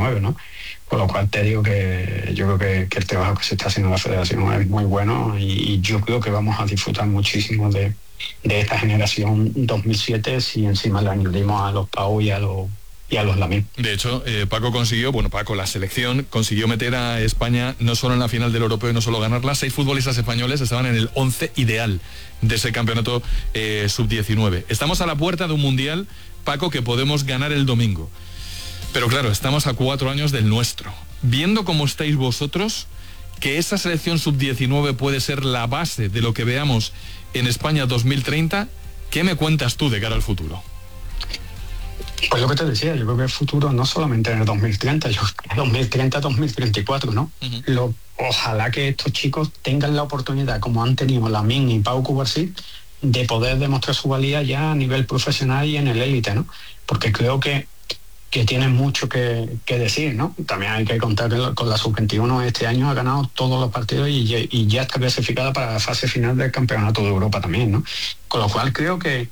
sub-19, ¿no? Con lo cual te digo que yo creo que el trabajo que se está haciendo en la federación es muy bueno y yo creo que vamos a disfrutar muchísimo de esta generación 2007 si encima le añadimos a los Pau y a los Lamine. De hecho, Paco, la selección consiguió meter a España no solo en la final del europeo y no solo ganarla, 6 futbolistas españoles estaban en el 11 ideal de ese campeonato sub-19. Estamos a la puerta de un mundial, Paco, que podemos ganar el domingo. Pero claro, estamos a 4 años del nuestro. Viendo cómo estáis vosotros, que esa selección sub-19 puede ser la base de lo que veamos en España 2030, ¿qué me cuentas tú de cara al futuro? Pues lo que te decía, yo creo que el futuro no solamente en el 2030, yo 2030-2034, ¿no? Uh-huh. Ojalá que estos chicos tengan la oportunidad, como han tenido Lamine y Pau Cubarsí, de poder demostrar su valía ya a nivel profesional y en el élite, ¿no? Porque creo que tienen mucho que decir, ¿no? También hay que contar que con la sub-21 este año ha ganado todos los partidos y ya está clasificada para la fase final del Campeonato de Europa también, ¿no? Con lo cual creo que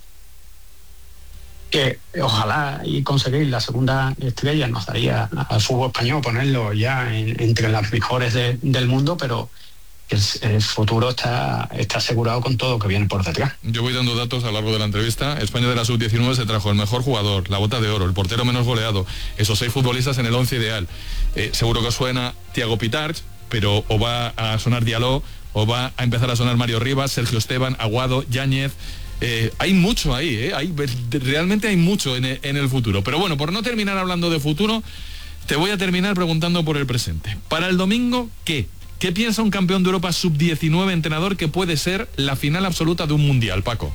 ojalá y conseguir la segunda estrella nos daría al fútbol español ponerlo ya entre las mejores del mundo, pero el futuro está asegurado con todo lo que viene por detrás. Yo voy dando datos a lo largo de la entrevista. España de la sub-19 se trajo el mejor jugador, la bota de oro, el portero menos goleado, esos 6 futbolistas en el 11 ideal. Seguro que suena Thiago Pitarch, pero o va a sonar Diallo, o va a empezar a sonar Mario Rivas, Sergio Esteban, Aguado, Yáñez. Hay mucho ahí, realmente hay mucho en el futuro. Pero bueno, por no terminar hablando de futuro, te voy a terminar preguntando por el presente. Para el domingo, ¿qué piensa un campeón de Europa sub-19 entrenador que puede ser la final absoluta de un mundial, Paco?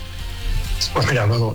Pues mira, luego,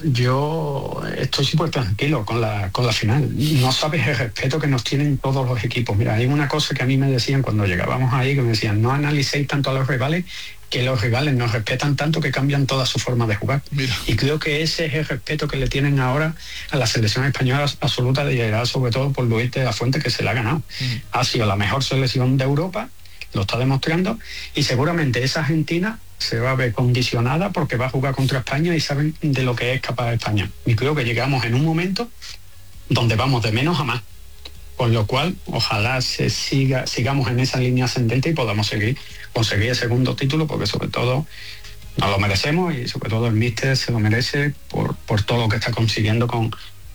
yo estoy súper tranquilo con la final. No sabes el respeto que nos tienen todos los equipos. Mira, hay una cosa que a mí me decían cuando llegábamos ahí, que me decían, no analicéis tanto a los rivales, que los rivales nos respetan tanto que cambian toda su forma de jugar. Mira. Y creo que ese es el respeto que le tienen ahora a la selección española absoluta, de llegar sobre todo por Luis de la Fuente, que se la ha ganado. Ha sido la mejor selección de Europa, lo está demostrando, y seguramente esa Argentina se va a ver condicionada porque va a jugar contra España y saben de lo que es capaz España. Y creo que llegamos en un momento donde vamos de menos a más. Con lo cual, ojalá sigamos en esa línea ascendente y podamos conseguir el segundo título, porque sobre todo nos lo merecemos y sobre todo el míster se lo merece por todo lo que está consiguiendo con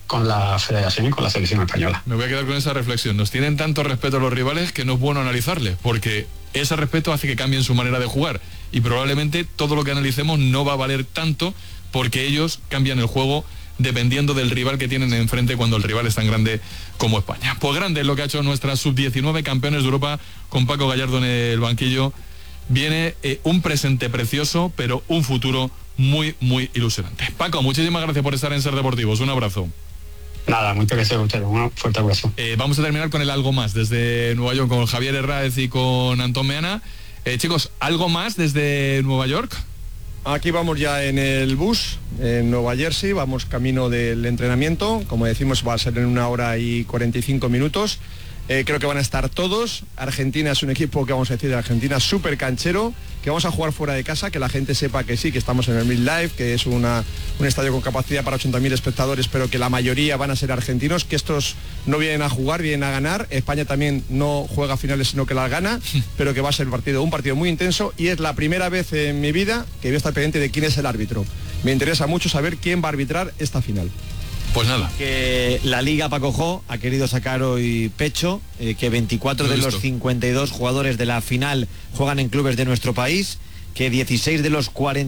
la federación y con la selección española. Me voy a quedar con esa reflexión. Nos tienen tanto respeto los rivales que no es bueno analizarles, porque ese respeto hace que cambien su manera de jugar y probablemente todo lo que analicemos no va a valer tanto porque ellos cambian el juego dependiendo del rival que tienen enfrente cuando el rival es tan grande como España. Pues grande es lo que ha hecho nuestra sub-19, campeones de Europa con Paco Gallardo en el banquillo. Viene un presente precioso, pero un futuro muy, muy ilusionante. Paco, muchísimas gracias por estar en Ser Deportivos. Un abrazo. Nada, muchas gracias a ustedes. Un fuerte abrazo. Vamos a terminar con el algo más desde Nueva York con Javier Herráez y con Antón Meana. Chicos, ¿algo más desde Nueva York? Aquí vamos ya en el bus, en Nueva Jersey, vamos camino del entrenamiento, como decimos va a ser en 1 hora y 45 minutos. Creo que van a estar todos. Argentina es un equipo que vamos a decir de Argentina súper canchero, que vamos a jugar fuera de casa, que la gente sepa que sí, que estamos en el Midlife, que es un estadio con capacidad para 80.000 espectadores, pero que la mayoría van a ser argentinos, que estos no vienen a jugar, vienen a ganar. España también no juega finales, sino que las gana, pero que va a ser un partido muy intenso y es la primera vez en mi vida que voy a estar pendiente de quién es el árbitro. Me interesa mucho saber quién va a arbitrar esta final. Pues nada. Que la Liga Paco Jo ha querido sacar hoy pecho, que 24 de los 52 jugadores de la final juegan en clubes de nuestro país, que 16 de los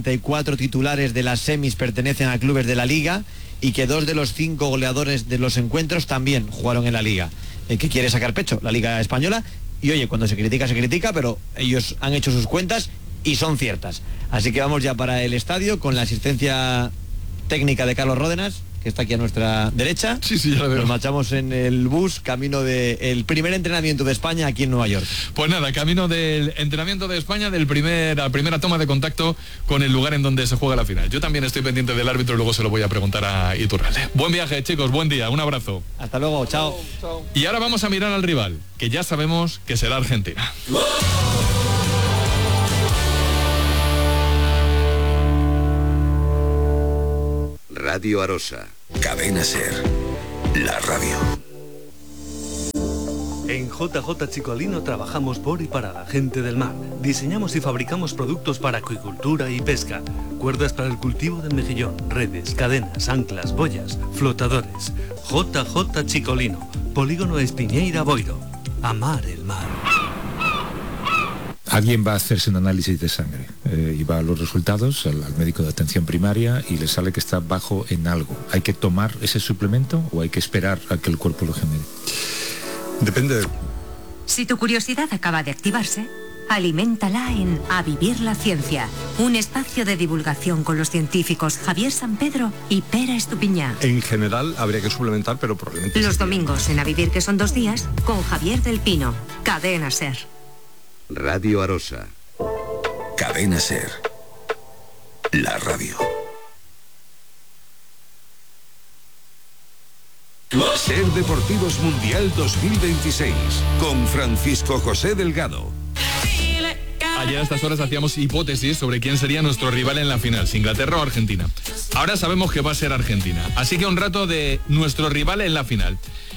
44 titulares de las semis pertenecen a clubes de la Liga y que 2 de los 5 goleadores de los encuentros también jugaron en la Liga. Que quiere sacar pecho la Liga Española y oye, cuando se critica, pero ellos han hecho sus cuentas y son ciertas. Así que vamos ya para el estadio con la asistencia técnica de Carlos Ródenas, que está aquí a nuestra derecha. Sí, ya lo veo. Nos marchamos en el bus, camino del primer entrenamiento de España aquí en Nueva York. Pues nada, camino del entrenamiento de España, la primera toma de contacto con el lugar en donde se juega la final. Yo también estoy pendiente del árbitro y luego se lo voy a preguntar a Iturralde. Buen viaje, chicos, buen día, un abrazo. Hasta luego, chao. Y ahora vamos a mirar al rival, que ya sabemos que será Argentina. Radio Arosa, Cadena Ser, la radio. En JJ Chicolino trabajamos por y para la gente del mar. Diseñamos y fabricamos productos para acuicultura y pesca. Cuerdas para el cultivo del mejillón, redes, cadenas, anclas, boyas, flotadores. JJ Chicolino, Polígono Espiñeira Boiro. Amar el mar. Alguien va a hacerse un análisis de sangre y va a los resultados al médico de atención primaria y le sale que está bajo en algo. ¿Hay que tomar ese suplemento o hay que esperar a que el cuerpo lo genere? Depende. Si tu curiosidad acaba de activarse, aliméntala en A Vivir la Ciencia, un espacio de divulgación con los científicos Javier Sampedro y Pera Estupiñán. En general habría que suplementar, pero probablemente... Los domingos en A Vivir, que son 2 días, con Javier del Pino. Cadena SER. Radio Arosa. Cadena SER. La radio. SER Deportivos Mundial 2026 con Francisco José Delgado. Ayer a estas horas hacíamos hipótesis sobre quién sería nuestro rival en la final, si Inglaterra o Argentina. Ahora sabemos que va a ser Argentina, así que un rato de nuestro rival en la final.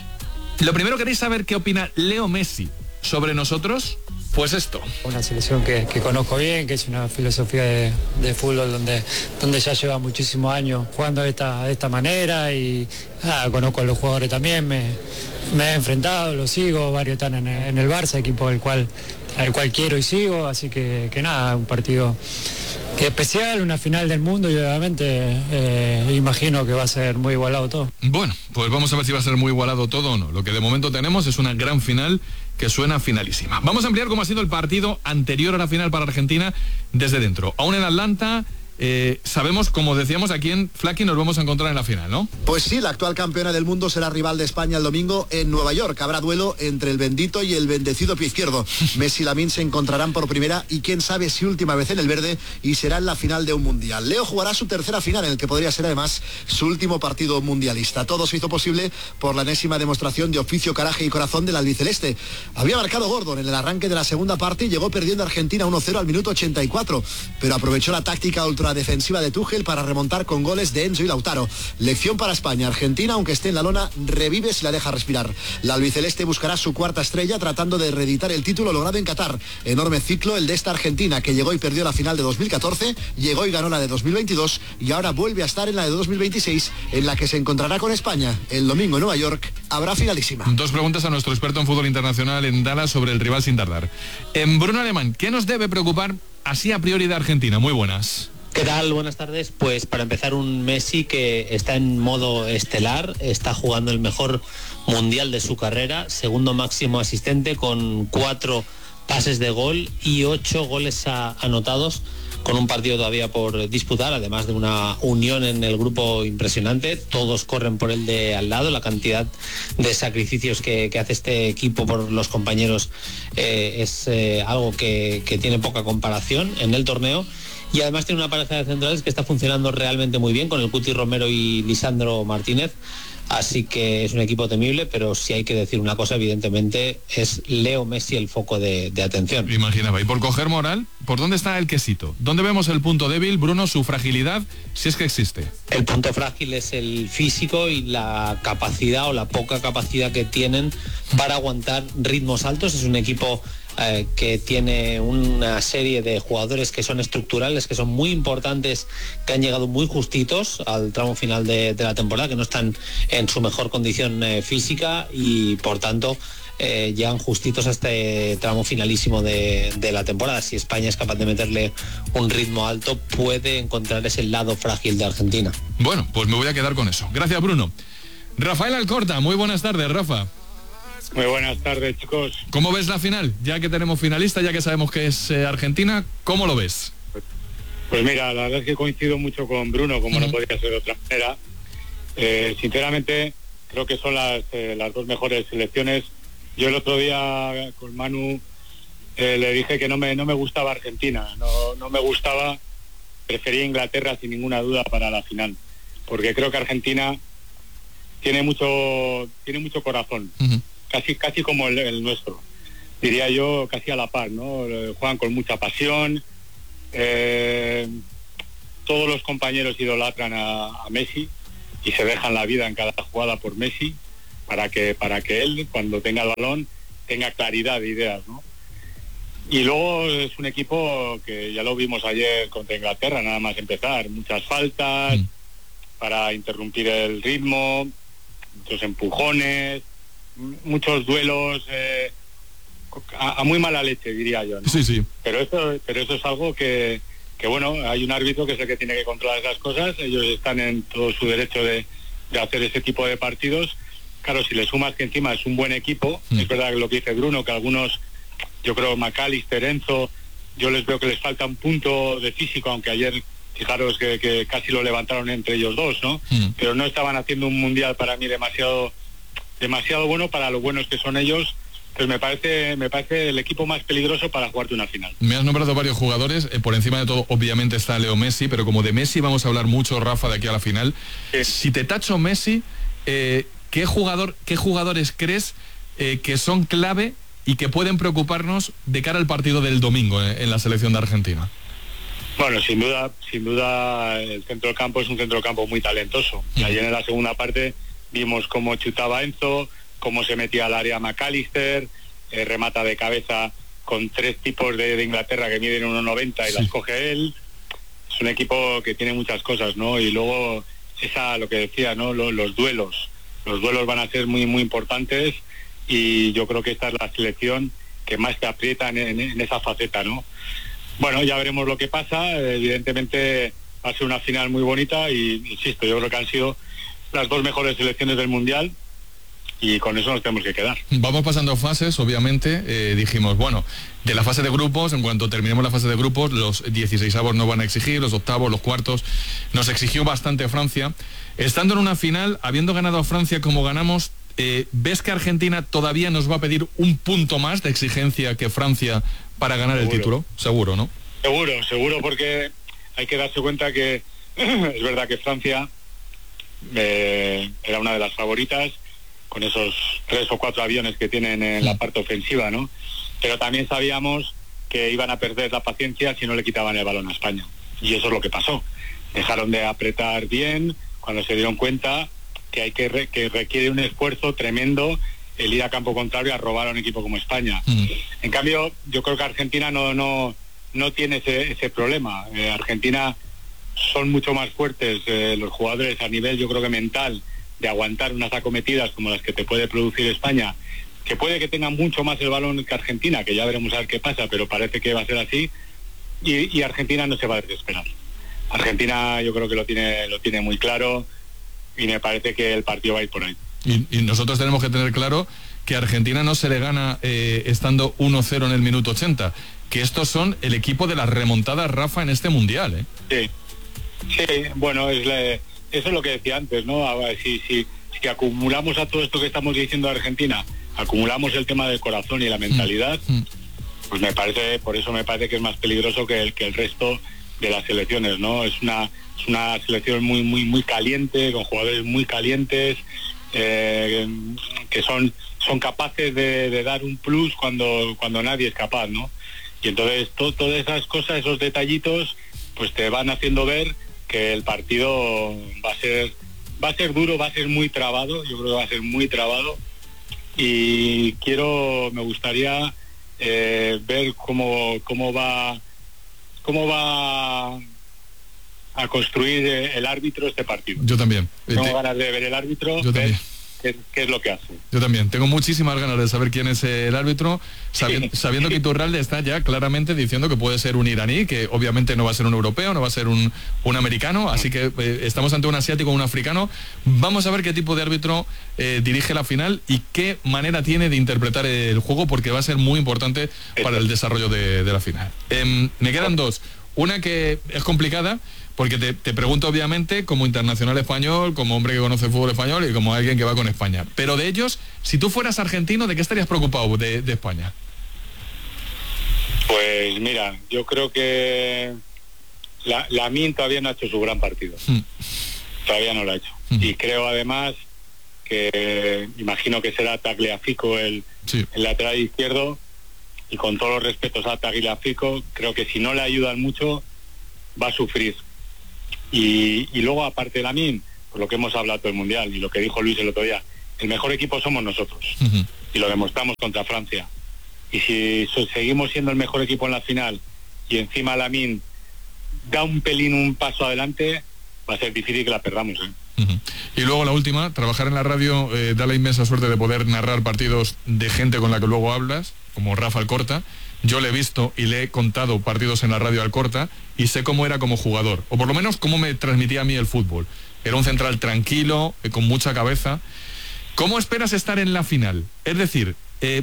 Lo primero, ¿queréis saber qué opina Leo Messi sobre nosotros? Pues esto. Una selección que conozco bien, que es una filosofía de fútbol donde ya lleva muchísimos años jugando de esta manera y conozco a los jugadores también, me he enfrentado, los sigo, varios están en el Barça, equipo al cual quiero y sigo, así que nada, un partido que especial, una final del mundo y obviamente imagino que va a ser muy igualado todo. Bueno, pues vamos a ver si va a ser muy igualado todo o no. Lo que de momento tenemos es una gran final que suena finalísima. Vamos a ampliar cómo ha sido el partido anterior a la final para Argentina desde dentro. Aún en Atlanta, sabemos, como decíamos, a quién, Flaky, nos vamos a encontrar en la final, ¿no? Pues sí, la actual campeona del mundo será rival de España el domingo en Nueva York. Habrá duelo entre el bendito y el bendecido pie izquierdo. Messi y Lamine se encontrarán por primera y quién sabe si última vez en el verde, y será en la final de un mundial. Leo jugará su tercera final, en el que podría ser además su último partido mundialista. Todo se hizo posible por la enésima demostración de oficio, coraje y corazón del albiceleste. Había marcado Gordon en el arranque de la segunda parte y llegó perdiendo Argentina 1-0 al minuto 84, pero aprovechó la táctica ultradefensiva de Tuchel para remontar con goles de Enzo y Lautaro. Lección para España. Argentina, aunque esté en la lona, revive si la deja respirar. La albiceleste buscará su cuarta estrella tratando de reeditar el título logrado en Qatar. Enorme ciclo el de esta Argentina, que llegó y perdió la final de 2014, llegó y ganó la de 2022 y ahora vuelve a estar en la de 2026, en la que se encontrará con España. El domingo en Nueva York habrá finalísima. 2 preguntas a nuestro experto en fútbol internacional en Dallas sobre el rival sin tardar. En Bruno Alemán, ¿qué nos debe preocupar así a priori de Argentina? Muy buenas. ¿Qué tal? Buenas tardes. Pues para empezar, un Messi que está en modo estelar, está jugando el mejor mundial de su carrera, segundo máximo asistente con 4 pases de gol y 8 goles anotados, con un partido todavía por disputar, además de una unión en el grupo impresionante. Todos corren por el de al lado. La cantidad de sacrificios que hace este equipo por los compañeros es algo que tiene poca comparación en el torneo. Y además tiene una pareja de centrales que está funcionando realmente muy bien, con el Cuti Romero y Lisandro Martínez. Así que es un equipo temible, pero si hay que decir una cosa, evidentemente es Leo Messi el foco de atención. Imaginaba. Y por coger moral, ¿por dónde está el quesito? ¿Dónde vemos el punto débil, Bruno, su fragilidad, si es que existe? El punto frágil es el físico y la capacidad o la poca capacidad que tienen para aguantar ritmos altos. Es un equipo que tiene una serie de jugadores que son estructurales, que son muy importantes, que han llegado muy justitos al tramo final de la temporada, que no están en su mejor condición física y por tanto llegan justitos a este tramo finalísimo de la temporada. Si España es capaz de meterle un ritmo alto, puede encontrar ese lado frágil de Argentina. Bueno, pues me voy a quedar con eso. Gracias, Bruno. Rafael Alcorta, muy buenas tardes, Rafa. Muy buenas tardes, chicos. ¿Cómo ves la final? Ya que tenemos finalista, ya que sabemos que es Argentina, ¿cómo lo ves? Pues mira, la verdad es que coincido mucho con Bruno, como no podría ser de otra manera. Sinceramente, creo que son las 2 mejores selecciones. Yo el otro día con Manu le dije que no me gustaba Argentina, no me gustaba, prefería Inglaterra sin ninguna duda para la final, porque creo que Argentina tiene mucho corazón. Casi como el nuestro, diría yo, casi a la par, ¿no? Juegan con mucha pasión, todos los compañeros idolatran a Messi y se dejan la vida en cada jugada por Messi para que él, cuando tenga el balón, tenga claridad de ideas, ¿no? Y luego es un equipo que ya lo vimos ayer contra Inglaterra, nada más empezar, muchas faltas para interrumpir el ritmo, muchos empujones, muchos duelos a muy mala leche, diría yo, ¿no? Sí. Pero eso es algo que bueno, hay un árbitro que es el que tiene que controlar esas cosas, ellos están en todo su derecho de hacer ese tipo de partidos. Claro, si le sumas que encima es un buen equipo, es verdad que lo que dice Bruno, que algunos, yo creo McAllister, Enzo, yo les veo que les falta un punto de físico, aunque ayer, fijaros que casi lo levantaron entre ellos dos, ¿no? Pero no estaban haciendo un mundial para mí demasiado bueno para lo buenos que son ellos. Pues me parece el equipo más peligroso para jugarte una final. Me has nombrado varios jugadores, por encima de todo obviamente está Leo Messi, pero como de Messi vamos a hablar mucho, Rafa, de aquí a la final. Si te tacho Messi, ¿qué jugadores crees que son clave y que pueden preocuparnos de cara al partido del domingo en la selección de Argentina? Bueno, sin duda el centro del campo es un centro del campo muy talentoso. Y ayer en la segunda parte vimos cómo chutaba Enzo, cómo se metía al área McAllister, remata de cabeza con 3 tipos de Inglaterra que miden 1,90 y las coge él. Es un equipo que tiene muchas cosas, ¿no? Y luego lo que decía, ¿no? Los duelos van a ser muy, muy importantes, y yo creo que esta es la selección que más te aprieta en esa faceta, ¿no? Bueno, ya veremos lo que pasa. Evidentemente va a ser una final muy bonita y, insisto, yo creo que han sido las 2 mejores selecciones del Mundial, y con eso nos tenemos que quedar. Vamos pasando fases, obviamente. Dijimos, bueno, de la fase de grupos, en cuanto terminemos la fase de grupos, los 16avos no van a exigir, los octavos, los cuartos. Nos exigió bastante Francia. Estando en una final, habiendo ganado a Francia como ganamos, ¿ves que Argentina todavía nos va a pedir un punto más de exigencia que Francia para ganar el título? Seguro, ¿no? Seguro, porque hay que darse cuenta que es verdad que Francia era una de las favoritas, con esos 3 o 4 aviones que tienen en la parte ofensiva, ¿no? Pero también sabíamos que iban a perder la paciencia si no le quitaban el balón a España. Y eso es lo que pasó. Dejaron de apretar bien cuando se dieron cuenta que requiere un esfuerzo tremendo el ir a campo contrario a robar a un equipo como España. En cambio, yo creo que Argentina no tiene ese problema. Argentina son mucho más fuertes los jugadores a nivel, yo creo que mental, de aguantar unas acometidas como las que te puede producir España, que puede que tengan mucho más el balón que Argentina, que ya veremos a ver qué pasa, pero parece que va a ser así, y Argentina no se va a desesperar. Argentina yo creo que lo tiene muy claro, y me parece que el partido va a ir por ahí. Y nosotros tenemos que tener claro que a Argentina no se le gana estando 1-0 en el minuto 80, que estos son el equipo de las remontadas, Rafa, en este Mundial, ¿eh? Sí, bueno, eso es lo que decía antes, ¿no? A ver, si acumulamos a todo esto que estamos diciendo de Argentina, acumulamos el tema del corazón y la mentalidad, pues por eso me parece que es más peligroso que el resto de las selecciones, ¿no? Es una selección muy, muy, muy caliente, con jugadores muy calientes, que son capaces de dar un plus cuando nadie es capaz, ¿no? Y entonces todas esas cosas, esos detallitos, pues te van haciendo ver que el partido va a ser duro, va a ser muy trabado. Yo creo que va a ser muy trabado, y me gustaría ver cómo va a construir el árbitro este partido. Yo también. Tengo ganas de ver el árbitro, ver qué es lo que hace. Yo también. Tengo muchísimas ganas de saber quién es el árbitro, sabiendo que Iturralde está ya claramente diciendo que puede ser un iraní, que obviamente no va a ser un europeo, no va a ser un americano, así que estamos ante un asiático o un africano. Vamos a ver qué tipo de árbitro dirige la final y qué manera tiene de interpretar el juego, porque va a ser muy importante para el desarrollo de la final. Me quedan 2. Una que es complicada, porque te pregunto obviamente como internacional español, como hombre que conoce el fútbol español y como alguien que va con España. Pero de ellos, si tú fueras argentino, ¿de qué estarías preocupado de España? Pues mira, yo creo que Lamine todavía no ha hecho su gran partido. Todavía no lo ha hecho. Y creo además que, imagino que será Tagliafico el lateral izquierdo, y con todos los respetos a Tagliafico, creo que si no le ayudan mucho va a sufrir. Y luego, aparte de Lamine, por lo que hemos hablado todo el Mundial y lo que dijo Luis el otro día, el mejor equipo somos nosotros. y lo demostramos contra Francia. Y si seguimos siendo el mejor equipo en la final y encima Lamine da un paso adelante, va a ser difícil que la perdamos, ¿eh? Y luego la última, trabajar en la radio da la inmensa suerte de poder narrar partidos de gente con la que luego hablas, como Rafa Alcorta. Yo le he visto y le he contado partidos en la radio Alcorta y sé cómo era como jugador, o por lo menos cómo me transmitía a mí el fútbol. Era un central tranquilo, con mucha cabeza. ¿Cómo esperas estar en la final? Es decir,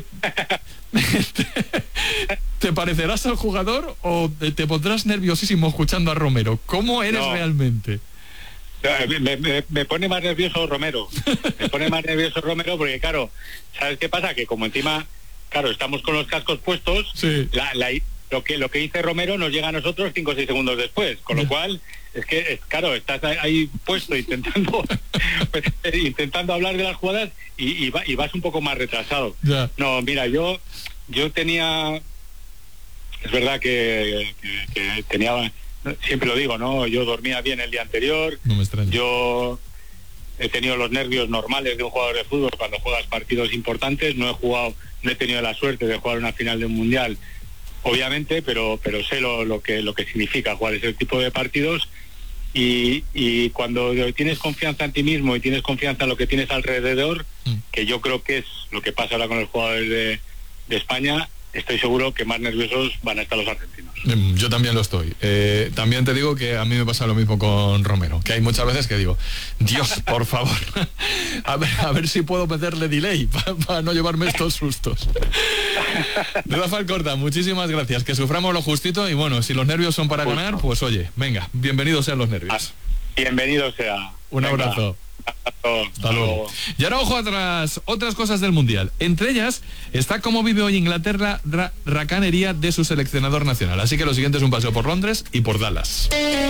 ¿te parecerás al jugador o te pondrás nerviosísimo escuchando a Romero? ¿Cómo eres realmente? Me pone más nervioso Romero. Me pone más nervioso Romero porque, claro, ¿sabes qué pasa? Que como encima, claro, estamos con los cascos puestos, sí. Lo que dice Romero nos llega a nosotros 5 o 6 segundos después, con lo cual claro, estás ahí puesto intentando hablar de las jugadas y vas un poco más retrasado. Yeah. No, mira, yo tenía, es verdad que tenía, siempre lo digo, ¿no? Yo dormía bien el día anterior. No me extraña. Yo he tenido los nervios normales de un jugador de fútbol cuando juegas partidos importantes. No he tenido la suerte de jugar una final de un mundial, obviamente, pero sé lo que significa jugar ese tipo de partidos. Y cuando tienes confianza en ti mismo y tienes confianza en lo que tienes alrededor, que yo creo que es lo que pasa ahora con los jugadores de España, estoy seguro que más nerviosos van a estar los argentinos. Yo también lo estoy. También te digo que a mí me pasa lo mismo con Romero, que hay muchas veces que digo, Dios, por favor, a ver si puedo meterle delay para no llevarme estos sustos. Rafa Alcorta, muchísimas gracias, que suframos lo justito y bueno, si los nervios son para ganar, pues oye, venga, bienvenidos sean los nervios. Bienvenido sea. Un abrazo. Hasta luego. Y ahora ojo a otras cosas del Mundial. Entre ellas está cómo vive hoy Inglaterra racanería de su seleccionador nacional. Así que lo siguiente es un paseo por Londres y por Dallas.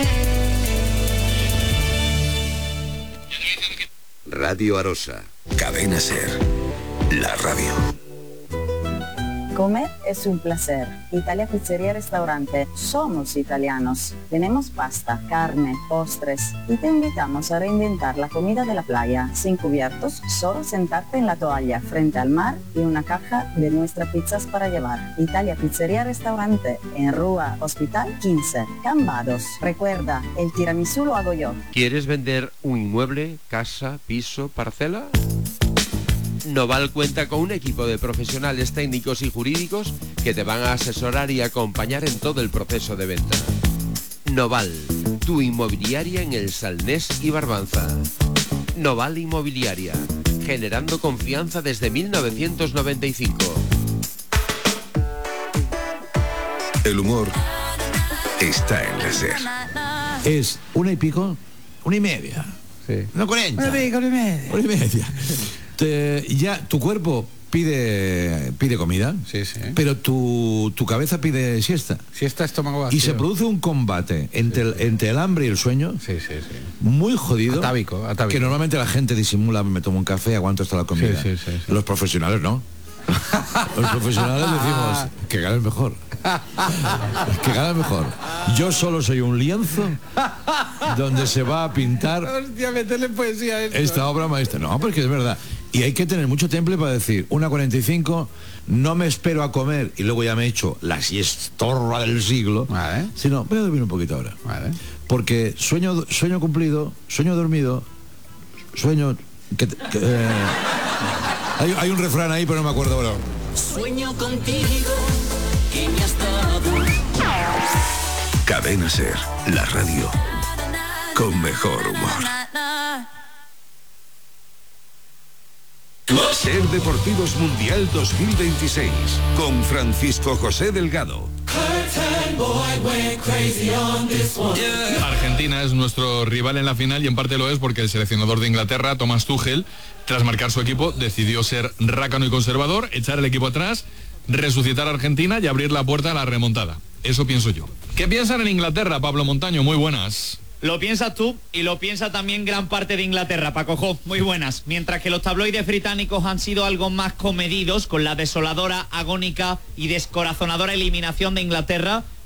Radio Arosa, Cadena Ser, la radio. Comer es un placer. Italia Pizzería Restaurante. Somos italianos. Tenemos pasta, carne, postres y te invitamos a reinventar la comida de la playa. Sin cubiertos, solo sentarte en la toalla frente al mar y una caja de nuestras pizzas para llevar. Italia Pizzería Restaurante en Rua Hospital 15, Cambados. Recuerda, el tiramisú lo hago yo. ¿Quieres vender un inmueble, casa, piso, parcela? Noval cuenta con un equipo de profesionales técnicos y jurídicos que te van a asesorar y acompañar en todo el proceso de venta. Noval, tu inmobiliaria en el Salnés y Barbanza. Noval Inmobiliaria, generando confianza desde 1995. El humor está en la SER. Es 1:00, 1:30. Sí. 1:40. 1:30. Ya tu cuerpo pide comida, sí. Pero tu cabeza pide siesta. Siesta, estómago vacío. Y se produce un combate entre el hambre y el sueño. Sí. Muy jodido. Atávico. Que normalmente la gente disimula, me tomo un café, aguanto hasta la comida. Sí. Los profesionales no. Los profesionales decimos que gane el mejor. Que gane el mejor. Yo solo soy un lienzo donde se va a pintar. Hostia, meterle poesía a esto. Esta obra maestra. No, porque es verdad. Y hay que tener mucho temple para decir 1:45, no me espero a comer y luego ya me he hecho la siestorra del siglo, vale. Sino voy a dormir un poquito ahora, vale. Porque sueño cumplido, sueño dormido, sueño hay un refrán ahí pero no me acuerdo ahora. Sueño contigo que me has dado. Cadena Ser, la radio con mejor humor. Ser Deportivos Mundial 2026 con Francisco José Delgado. Argentina es nuestro rival en la final y en parte lo es porque el seleccionador de Inglaterra, Thomas Tuchel, tras marcar su equipo, decidió ser rácano y conservador, echar el equipo atrás, resucitar a Argentina y abrir la puerta a la remontada. Eso pienso yo. ¿Qué piensan en Inglaterra, Pablo Montaño? Muy buenas. Lo piensas tú y lo piensa también gran parte de Inglaterra, Paco Jo. Muy buenas. Mientras que los tabloides británicos han sido algo más comedidos con la desoladora, agónica y descorazonadora eliminación de Inglaterra,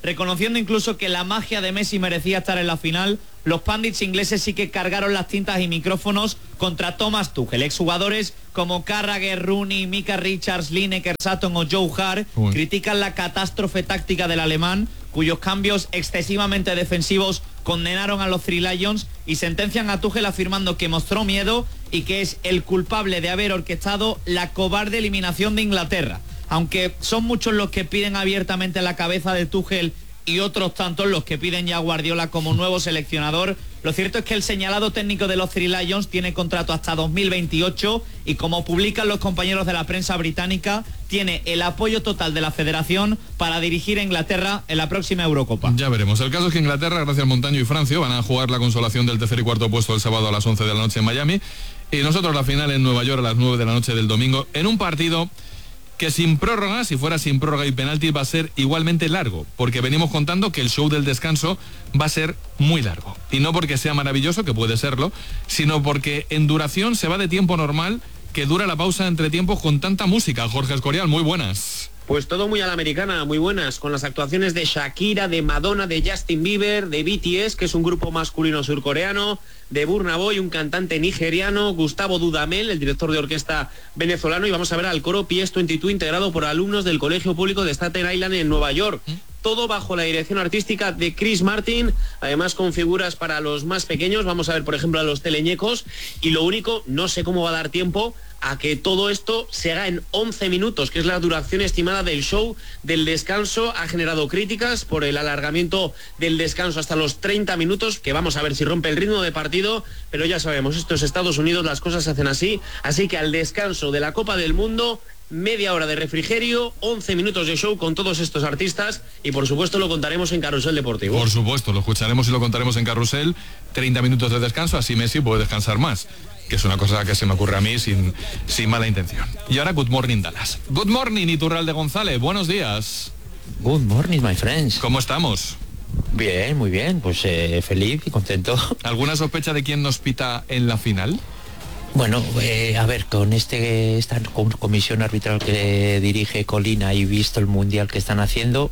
reconociendo incluso que la magia de Messi merecía estar en la final. Los pundits ingleses sí que cargaron las tintas y micrófonos contra Thomas Tuchel. Exjugadores como Carragher, Rooney, Micah Richards, Lineker, Sutton o Joe Hart critican la catástrofe táctica del alemán, cuyos cambios excesivamente defensivos condenaron a los Three Lions, y sentencian a Tuchel afirmando que mostró miedo y que es el culpable de haber orquestado la cobarde eliminación de Inglaterra. Aunque son muchos los que piden abiertamente la cabeza de Tuchel y otros tantos los que piden ya a Guardiola como nuevo seleccionador, lo cierto es que el señalado técnico de los Three Lions tiene contrato hasta 2028 y, como publican los compañeros de la prensa británica, tiene el apoyo total de la federación para dirigir a Inglaterra en la próxima Eurocopa. Ya veremos. El caso es que Inglaterra, gracias a Montaño y Francio, van a jugar la consolación del tercer y cuarto puesto el sábado a las 11 de la noche en Miami, y nosotros la final en Nueva York a las 9 de la noche del domingo, en un partido que sin prórroga, si fuera sin prórroga y penalti, va a ser igualmente largo, porque venimos contando que el show del descanso va a ser muy largo. Y no porque sea maravilloso, que puede serlo, sino porque en duración se va de tiempo normal, que dura la pausa entre tiempos con tanta música. Jorge Escorial, muy buenas. Pues todo muy a la americana, muy buenas, con las actuaciones de Shakira, de Madonna, de Justin Bieber, de BTS, que es un grupo masculino surcoreano, de Burna Boy, un cantante nigeriano, Gustavo Dudamel, el director de orquesta venezolano, y vamos a ver al coro PS22 integrado por alumnos del Colegio Público de Staten Island en Nueva York. Todo bajo la dirección artística de Chris Martin, además con figuras para los más pequeños. Vamos a ver, por ejemplo, a los teleñecos, y lo único, no sé cómo va a dar tiempo a que todo esto se haga en 11 minutos, que es la duración estimada del show del descanso. Ha generado críticas por el alargamiento del descanso hasta los 30 minutos, que vamos a ver si rompe el ritmo de partido, pero ya sabemos, esto es Estados Unidos, las cosas se hacen así que al descanso de la Copa del Mundo, media hora de refrigerio, 11 minutos de show con todos estos artistas, y por supuesto lo contaremos en Carrusel Deportivo. Por supuesto, lo escucharemos y lo contaremos en Carrusel. 30 minutos de descanso, así Messi puede descansar más, que es una cosa que se me ocurre a mí sin mala intención. Y ahora, Good Morning Dallas. Good Morning, Iturralde González, buenos días. Good morning, my friends. ¿Cómo estamos? Bien, muy bien, pues feliz y contento. ¿Alguna sospecha de quién nos pita en la final? Bueno, a ver, con esta comisión arbitral que dirige Colina y visto el mundial que están haciendo,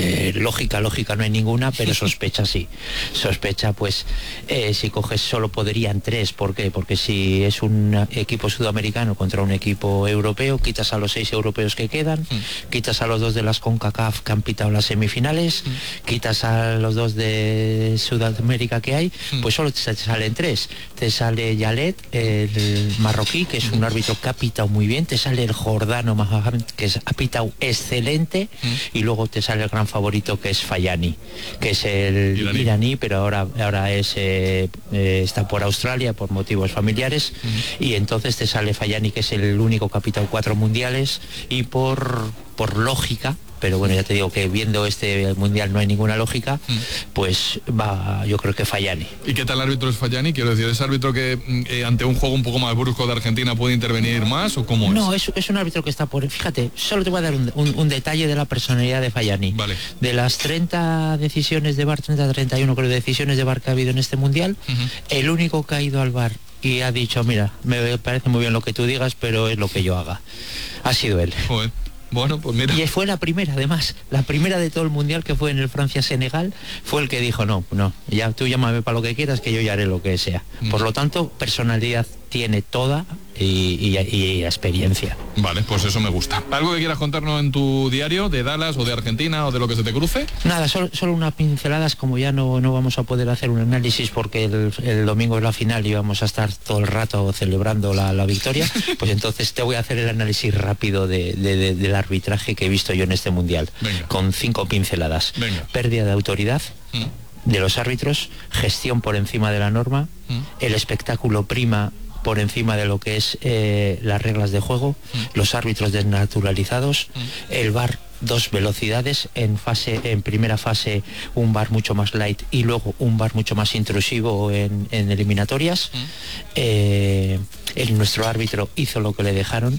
lógica no hay ninguna, pero sospecha sí. Sospecha, pues, si coges solo podrían 3. ¿Por qué? Porque si es un equipo sudamericano contra un equipo europeo, quitas a los 6 europeos que quedan, quitas a los 2 de las CONCACAF que han pitado las semifinales, quitas a los 2 de Sudamérica que hay, pues solo te salen 3. Te sale Yalet, el marroquí, que es un árbitro que ha pitado muy bien, te sale el jordano Mahamed, que ha pitado excelente, y luego te sale el gran favorito, que es Fayani, que es el iraní, pero ahora está por Australia por motivos familiares, y entonces te sale Fayani, que es el único que ha pitado 4 mundiales, y por lógica, pero bueno, ya te digo que viendo este mundial no hay ninguna lógica, pues va, yo creo que Fayani. ¿Y qué tal árbitro es Fayani? Quiero decir, ¿es árbitro que ante un juego un poco más brusco de Argentina puede intervenir más, o cómo es? No, es un árbitro que está por... Fíjate, solo te voy a dar un detalle de la personalidad de Fayani. Vale. De las 30 decisiones de VAR, 31 creo, decisiones de VAR que ha habido en este mundial, el único que ha ido al VAR y ha dicho, mira, me parece muy bien lo que tú digas, pero es lo que yo haga, ha sido él. Joder. Bueno, pues mira. Y fue la primera, además, la primera de todo el mundial, que fue en el Francia-Senegal, fue el que dijo, no, ya tú llámame para lo que quieras, que yo ya haré lo que sea. Por lo tanto, personalidad tiene toda y experiencia. Vale, pues eso me gusta. ¿Algo que quieras contarnos en tu diario, de Dallas o de Argentina o de lo que se te cruce? Nada, solo unas pinceladas, como ya no vamos a poder hacer un análisis porque el domingo es la final y vamos a estar todo el rato celebrando la victoria, pues entonces te voy a hacer el análisis rápido del arbitraje que he visto yo en este mundial. Venga. Con 5 pinceladas. Venga. Pérdida de autoridad de los árbitros, gestión por encima de la norma, el espectáculo prima por encima de lo que es las reglas de juego, los árbitros desnaturalizados, el VAR 2 velocidades, en primera fase un VAR mucho más light y luego un VAR mucho más intrusivo en eliminatorias. Nuestro árbitro hizo lo que le dejaron,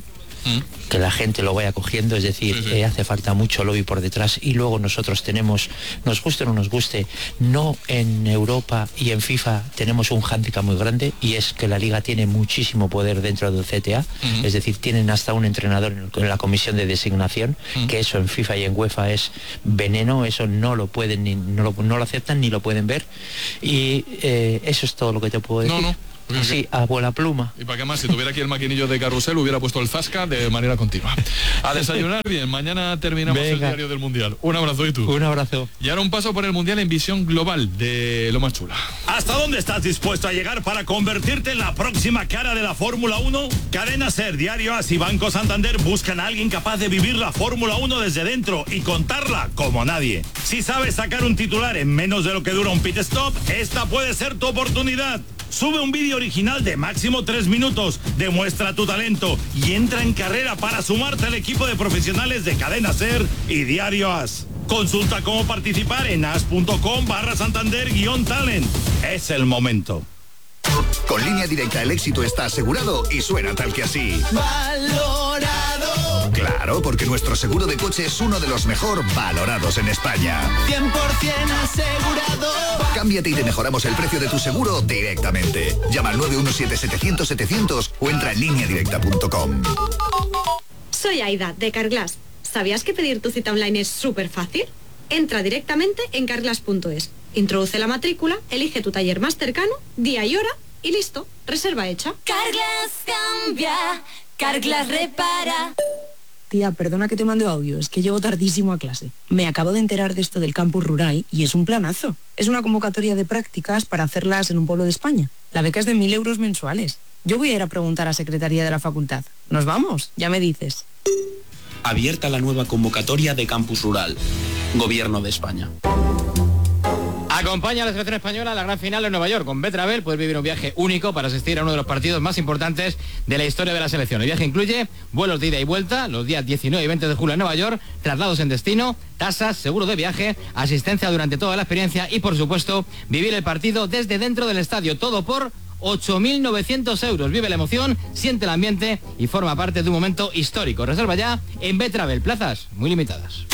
que la gente lo vaya cogiendo, es decir, hace falta mucho lobby por detrás, y luego nosotros tenemos, nos guste o no nos guste, no en Europa y en FIFA tenemos un hándicap muy grande, y es que la liga tiene muchísimo poder dentro del CTA, es decir, tienen hasta un entrenador en la comisión de designación, que eso en FIFA y en UEFA es veneno, eso no lo pueden no lo aceptan ni lo pueden ver, y eso es todo lo que te puedo decir. Así, a vuela pluma. Y para qué más, si tuviera aquí el maquinillo de carrusel, hubiera puesto el Zasca de manera continua. A desayunar bien, mañana terminamos el diario del Mundial. Un abrazo, y tú. Un abrazo. Y ahora un paso por el Mundial en visión global de lo más chula. ¿Hasta dónde estás dispuesto a llegar para convertirte en la próxima cara de la Fórmula 1? Cadena SER, Diario AS y Banco Santander buscan a alguien capaz de vivir la Fórmula 1 desde dentro y contarla como nadie. Si sabes sacar un titular en menos de lo que dura un pit stop, esta puede ser tu oportunidad. Sube un vídeo original de máximo 3 minutos, demuestra tu talento y entra en carrera para sumarte al equipo de profesionales de Cadena SER y Diario AS. Consulta cómo participar en as.com/Santander-talent. Es el momento. Con Línea Directa el éxito está asegurado y suena tal que así. Valorado. Claro, porque nuestro seguro de coche es uno de los mejor valorados en España. 100% asegurado. Cámbiate y te mejoramos el precio de tu seguro directamente. Llama al 917-700-700 o entra en lineadirecta.com. Soy Aida, de Carglass. ¿Sabías que pedir tu cita online es súper fácil? Entra directamente en carglass.es. Introduce la matrícula, elige tu taller más cercano, día y hora y listo, reserva hecha. Carglass cambia, Carglass repara. Tía, perdona que te mande audio, es que llego tardísimo a clase. Me acabo de enterar de esto del campus rural y es un planazo. Es una convocatoria de prácticas para hacerlas en un pueblo de España. La beca es de 1.000 euros mensuales. Yo voy a ir a preguntar a Secretaría de la Facultad. ¿Nos vamos? Ya me dices. Abierta la nueva convocatoria de campus rural. Gobierno de España. Acompaña a la selección española a la gran final en Nueva York. Con Betravel puedes vivir un viaje único para asistir a uno de los partidos más importantes de la historia de la selección. El viaje incluye vuelos de ida y vuelta los días 19 y 20 de julio en Nueva York, traslados en destino, tasas, seguro de viaje, asistencia durante toda la experiencia y, por supuesto, vivir el partido desde dentro del estadio. Todo por 8.900 euros. Vive la emoción, siente el ambiente y forma parte de un momento histórico. Reserva ya en Betravel. Plazas muy limitadas.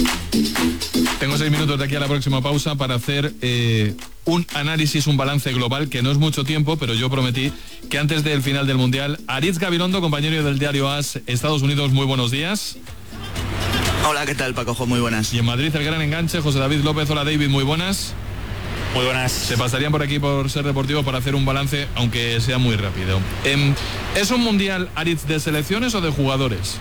Tengo 6 minutos de aquí a la próxima pausa para hacer un análisis, un balance global, que no es mucho tiempo, pero yo prometí que antes del final del Mundial, Aritz Gabilondo, compañero del diario AS, Estados Unidos, muy buenos días. Hola, ¿qué tal, Pacojo? Muy buenas. Y en Madrid, el gran enganche, José David López. Hola, David, muy buenas. Muy buenas. Se pasarían por aquí por Ser Deportivo para hacer un balance, aunque sea muy rápido. ¿Es un Mundial, Aritz, de selecciones o de jugadores?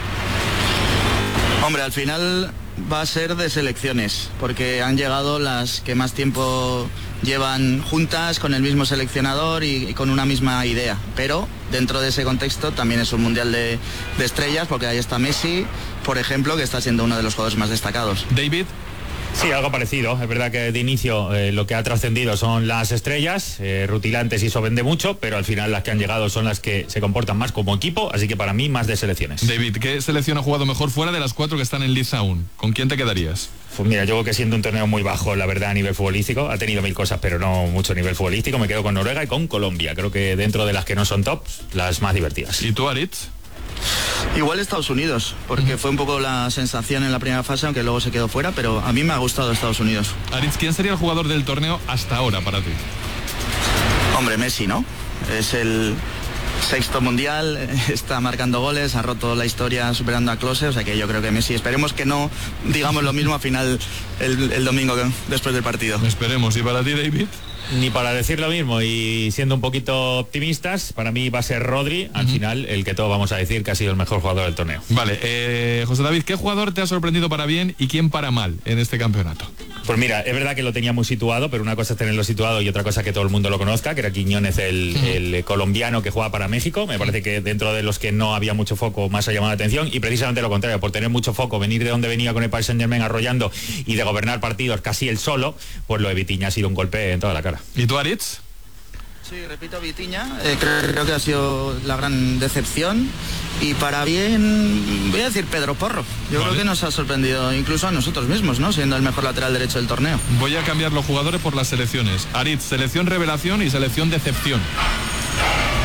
Hombre, al final va a ser de selecciones, porque han llegado las que más tiempo llevan juntas con el mismo seleccionador y con una misma idea. Pero dentro de ese contexto también es un mundial de estrellas, porque ahí está Messi, por ejemplo, que está siendo uno de los jugadores más destacados. David. Sí, algo parecido. Es verdad que de inicio lo que ha trascendido son las estrellas, rutilantes, y eso vende mucho, pero al final las que han llegado son las que se comportan más como equipo, así que para mí más de selecciones. David, ¿qué selección ha jugado mejor fuera de las 4 que están en liza aún? ¿Con quién te quedarías? Pues mira, yo creo que siendo un torneo muy bajo, la verdad, a nivel futbolístico, ha tenido 1000 cosas, pero no mucho nivel futbolístico. Me quedo con Noruega y con Colombia. Creo que dentro de las que no son tops, las más divertidas. ¿Y tú, Aritz? Igual Estados Unidos, porque fue un poco la sensación en la primera fase, aunque luego se quedó fuera, pero a mí me ha gustado Estados Unidos. Aritz, ¿quién sería el jugador del torneo hasta ahora para ti? Hombre, Messi, ¿no? Es el 6º mundial, está marcando goles, ha roto la historia superando a Klose, o sea que yo creo que Messi. Esperemos que no digamos lo mismo al final el domingo después del partido. Esperemos. ¿Y para ti, David? Ni para decir lo mismo, y siendo un poquito optimistas, para mí va a ser Rodri, al final, el que todos vamos a decir que ha sido el mejor jugador del torneo. Vale, José David, ¿qué jugador te ha sorprendido para bien y quién para mal en este campeonato? Pues mira, es verdad que lo tenía muy situado, pero una cosa es tenerlo situado y otra cosa que todo el mundo lo conozca, que era Quiñones, el colombiano que juega para México. Me parece que dentro de los que no había mucho foco, más ha llamado la atención, y precisamente lo contrario, por tener mucho foco, venir de donde venía con el Paris Saint-Germain arrollando y de gobernar partidos casi él solo, pues lo de Vitinha ha sido un golpe en toda la cara. ¿Y tú, Aritz? Sí, repito, Vitinha, creo que ha sido la gran decepción, y para bien voy a decir Pedro Porro. Yo creo que nos ha sorprendido incluso a nosotros mismos, ¿no? Siendo el mejor lateral derecho del torneo. Voy a cambiar los jugadores por las selecciones. Aritz, selección revelación y selección decepción.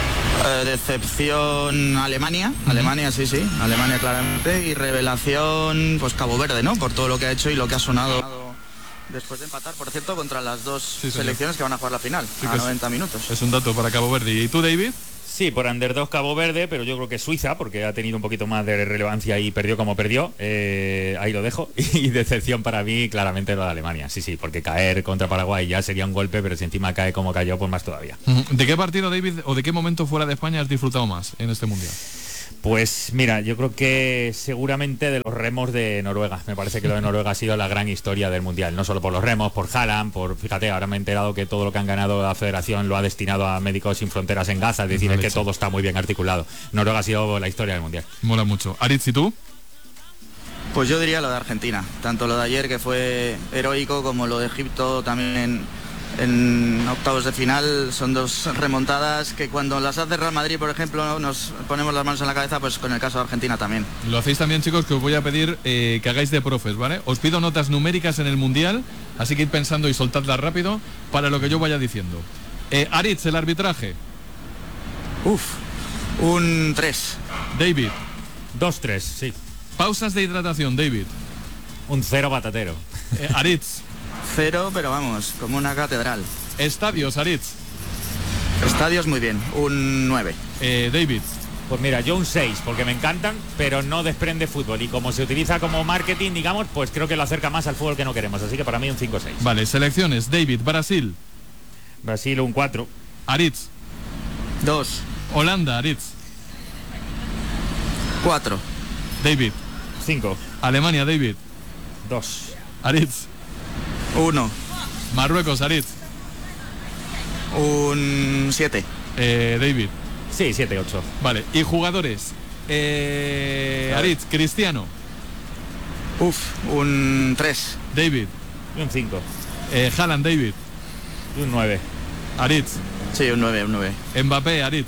Decepción Alemania, Alemania sí, Alemania claramente, y revelación pues Cabo Verde, ¿no? Por todo lo que ha hecho y lo que ha sonado después de empatar, por cierto, contra las dos selecciones que van a jugar la final, a 90 minutos. Es un dato para Cabo Verde. ¿Y tú, David? Sí, por underdog Cabo Verde, pero yo creo que Suiza, porque ha tenido un poquito más de relevancia y perdió como perdió. Ahí lo dejo. Y decepción para mí, claramente, lo de Alemania. Sí, porque caer contra Paraguay ya sería un golpe, pero si encima cae como cayó, pues más todavía. ¿De qué partido, David, o de qué momento fuera de España has disfrutado más en este Mundial? Pues mira, yo creo que seguramente de los remos de Noruega. Me parece que lo de Noruega ha sido la gran historia del Mundial. No solo por los remos, por Haaland, fíjate, ahora me he enterado que todo lo que han ganado la federación lo ha destinado a Médicos Sin Fronteras en Gaza. Es decir, es que todo está muy bien articulado. Noruega ha sido la historia del Mundial. Mola mucho. Aritz, ¿y tú? Pues yo diría lo de Argentina. Tanto lo de ayer, que fue heroico, como lo de Egipto también en octavos de final. Son dos remontadas que cuando las hace Real Madrid, por ejemplo, nos ponemos las manos en la cabeza, pues con el caso de Argentina también. Lo hacéis también, chicos, que os voy a pedir que hagáis de profes, ¿vale? Os pido notas numéricas en el Mundial, así que id pensando y soltadlas rápido para lo que yo vaya diciendo. Aritz, el arbitraje. Un 3. David. 2-3, sí. Pausas de hidratación, David. Un 0 batatero. Aritz. 0, pero vamos, como una catedral. Estadios, Aritz. Estadios muy bien, un 9. David. Pues mira, yo un 6, porque me encantan, pero no desprende fútbol. Y como se utiliza como marketing, digamos, pues creo que lo acerca más al fútbol que no queremos. Así que para mí un 5-6. Vale, selecciones. David, Brasil. Brasil un 4. Aritz. 2. Holanda, Aritz. 4. David. 5. Alemania, David. 2. Aritz. 1. Marruecos, Aritz. Un 7. David. Sí, 7-8. Vale, y jugadores. Aritz, Cristiano. Un 3. David. Un 5. Haaland, David. Un 9. Aritz. Sí, un 9. Mbappé, Aritz.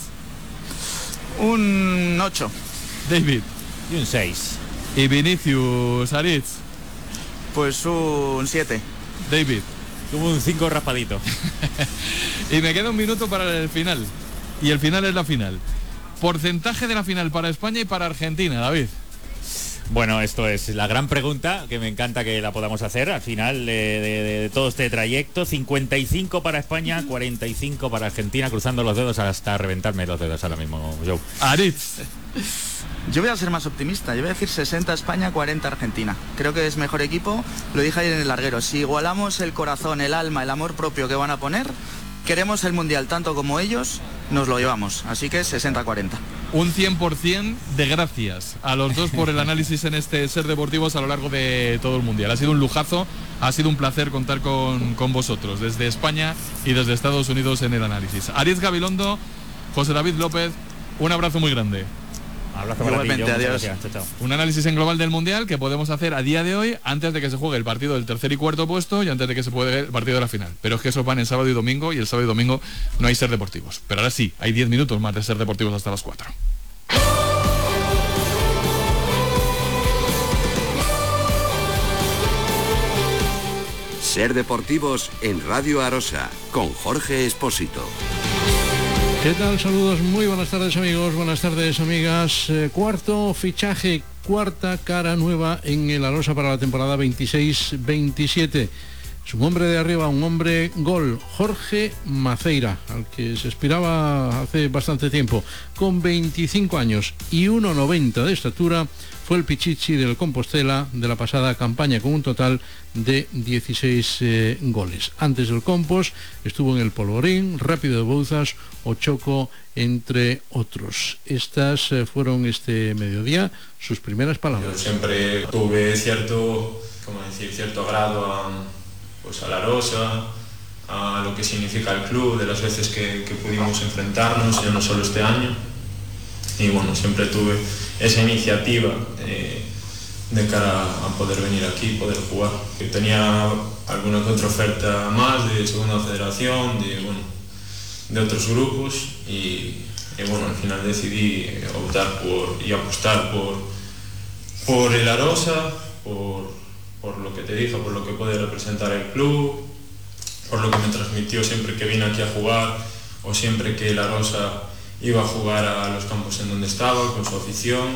Un 8. David. Y un 6. Y Vinicius, Aritz. Pues un 7. David. Tuvo un 5 raspadito. Y me queda un minuto para el final. Y el final es la final. Porcentaje de la final para España y para Argentina, David. Bueno, esto es la gran pregunta, que me encanta que la podamos hacer al final de todo este trayecto. 55 para España, 45 para Argentina, cruzando los dedos hasta reventarme los dedos ahora mismo, Joe. Aritz. Yo voy a ser más optimista, yo voy a decir 60 España, 40 Argentina. Creo que es mejor equipo, lo dije ayer en el larguero. Si igualamos el corazón, el alma, el amor propio que van a poner, queremos el Mundial tanto como ellos, nos lo llevamos. Así que 60-40. Un 100% de gracias a los dos por el análisis en este Ser Deportivos a lo largo de todo el Mundial. Ha sido un lujazo, ha sido un placer contar con vosotros desde España y desde Estados Unidos en el análisis. Aritz Gabilondo, José David López, un abrazo muy grande. Abrazo para ti, Joe, adiós. Chao, chao. Un análisis en global del Mundial que podemos hacer a día de hoy antes de que se juegue el partido del tercer y cuarto puesto y antes de que se juegue el partido de la final. Pero es que esos van en sábado y domingo y el sábado y domingo no hay Ser Deportivos. Pero ahora sí, hay 10 minutos más de Ser Deportivos hasta las 4. Ser Deportivos en Radio Arosa con Jorge Espósito. ¿Qué tal? Saludos, muy buenas tardes amigos, buenas tardes amigas. Cuarto fichaje, cuarta cara nueva en el Arosa para la temporada 26-27. Es un hombre de arriba, un hombre gol, Jorge Maceira, al que se aspiraba hace bastante tiempo. Con 25 años y 1,90 de estatura, fue el pichichi del Compostela de la pasada campaña, con un total de 16 goles. Antes del Compos estuvo en el Polvorín, Rápido de Bouzas o Choco, entre otros. Estas fueron este mediodía sus primeras palabras. Yo siempre tuve cierto agrado a la Arosa, a lo que significa el club, de las veces que pudimos enfrentarnos, ya no solo este año. Y bueno, siempre tuve esa iniciativa de cara a poder venir aquí, poder jugar. Que tenía alguna que otra oferta más de segunda federación, de otros grupos y bueno, al final decidí optar y apostar por el Arosa, por lo que te dije, por lo que puede representar el club, por lo que me transmitió siempre que vine aquí a jugar o siempre que el Arosa iba a jugar a los campos en donde estaba, con su afición,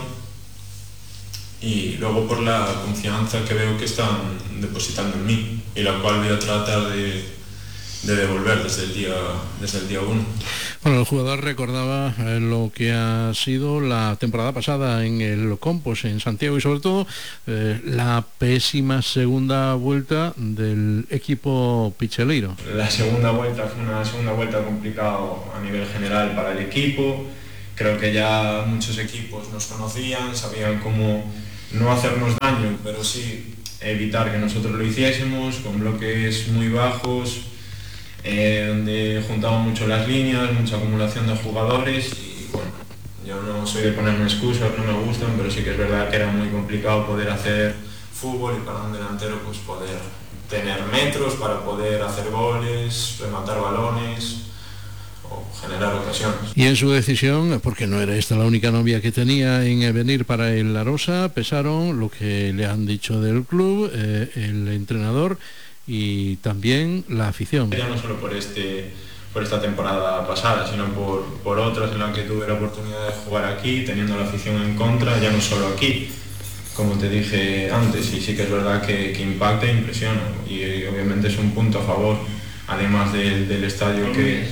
y luego por la confianza que veo que están depositando en mí y la cual voy a tratar de devolver desde el día 1. Bueno, el jugador recordaba lo que ha sido la temporada pasada en el Compos, en Santiago, y sobre todo la pésima segunda vuelta del equipo picheleiro. La segunda vuelta fue una segunda vuelta complicada a nivel general para el equipo. Creo que ya muchos equipos nos conocían, sabían cómo no hacernos daño, pero sí evitar que nosotros lo hiciésemos, con bloques muy bajos, donde juntaban mucho las líneas, mucha acumulación de jugadores, y bueno, yo no soy de ponerme excusas, no me gustan, pero sí que es verdad que era muy complicado poder hacer fútbol y para un delantero pues poder tener metros para poder hacer goles, rematar balones o generar ocasiones. Y en su decisión, porque no era esta la única novia que tenía en venir para el Arosa, pesaron lo que le han dicho del club, el entrenador y también la afición. Ya no solo por esta temporada pasada, sino por otras en las que tuve la oportunidad de jugar aquí, teniendo la afición en contra, ya no solo aquí, como te dije antes, y sí que es verdad que impacta e impresiona, y obviamente es un punto a favor, además del estadio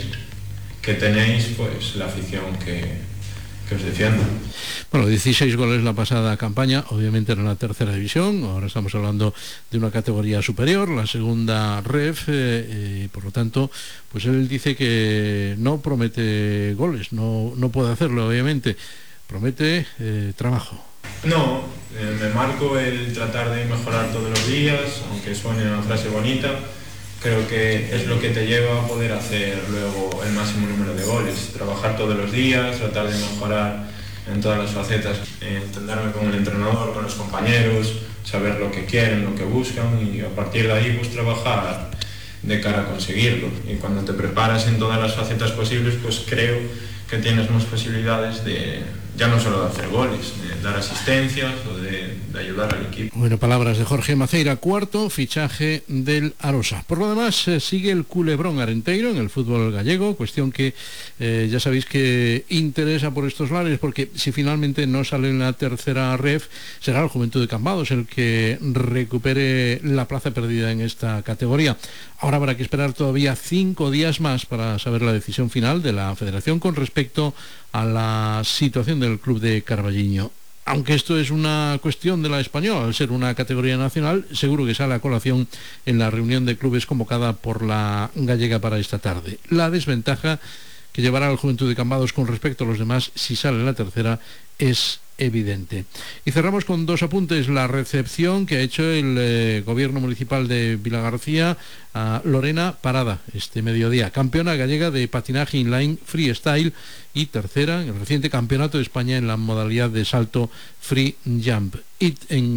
que tenéis, pues la afición que os defienda. Bueno, 16 goles la pasada campaña, obviamente era la tercera división, ahora estamos hablando de una categoría superior, la segunda ref, por lo tanto, pues él dice que no promete goles, no puede hacerlo, obviamente, promete trabajo. No, me marco el tratar de mejorar todos los días, aunque suene una frase bonita. Creo que es lo que te lleva a poder hacer luego el máximo número de goles. Trabajar todos los días, tratar de mejorar en todas las facetas, entenderme con el entrenador, con los compañeros, saber lo que quieren, lo que buscan, y a partir de ahí pues trabajar de cara a conseguirlo. Y cuando te preparas en todas las facetas posibles, pues creo que tienes más posibilidades de, ya no solo de hacer goles, de dar asistencias o de ayudar al equipo. Bueno, palabras de Jorge Maceira, cuarto fichaje del Arosa. Por lo demás, sigue el culebrón arenteiro en el fútbol gallego, cuestión que ya sabéis que interesa por estos lares, porque si finalmente no sale en la tercera ref, será el Juventud de Cambados el que recupere la plaza perdida en esta categoría. Ahora habrá que esperar todavía 5 días más para saber la decisión final de la Federación con respecto a la situación del club de Carballiño. Aunque esto es una cuestión de la Española, al ser una categoría nacional, seguro que sale a colación en la reunión de clubes convocada por la gallega para esta tarde. La desventaja que llevará al Juventud de Cambados con respecto a los demás, si sale la tercera, es evidente. Y cerramos con 2 apuntes. La recepción que ha hecho el gobierno municipal de Vilagarcía a Lorena Parada este mediodía, campeona gallega de patinaje inline freestyle y tercera en el reciente campeonato de España en la modalidad de salto free jump. Y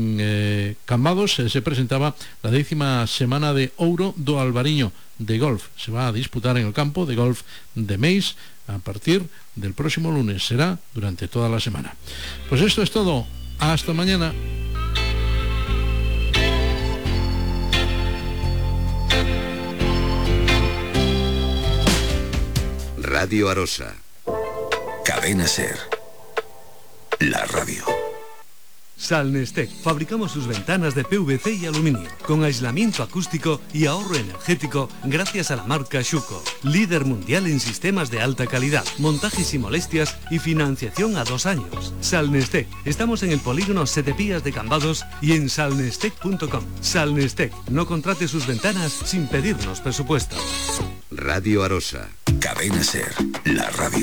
en Cambados se presentaba la 10ª semana de Ouro do Albariño de golf. Se va a disputar en el campo de golf de Meis a partir del próximo lunes. Será durante toda la semana. Pues esto es todo. Hasta mañana. Radio Arosa. Cadena Ser. La radio. Salnestec. Fabricamos sus ventanas de PVC y aluminio, con aislamiento acústico y ahorro energético gracias a la marca Schuco, líder mundial en sistemas de alta calidad, montajes y molestias y financiación a 2 años. Salnestec. Estamos en el polígono Setepías de Cambados y en salnestec.com. Salnestec. No contrate sus ventanas sin pedirnos presupuesto. Radio Arosa. Cadena Ser. La radio.